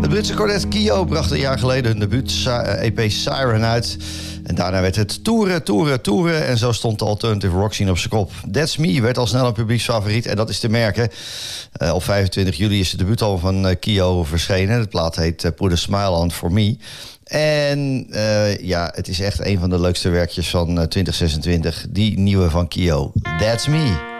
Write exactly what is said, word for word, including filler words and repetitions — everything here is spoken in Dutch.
Britse cornet Kio bracht een jaar geleden hun debuut-E P Siren uit. En daarna werd het toeren, toeren, toeren. En zo stond de alternative rock scene op zijn kop. That's Me werd al snel een publieksfavoriet en dat is te merken. Uh, op vijfentwintig juli is het debuutalbum van uh, Kio verschenen. De plaat heet uh, Put a Smile on For Me. En uh, ja, het is echt een van de leukste werkjes van uh, twintig zesentwintig. Die nieuwe van Kio. That's Me.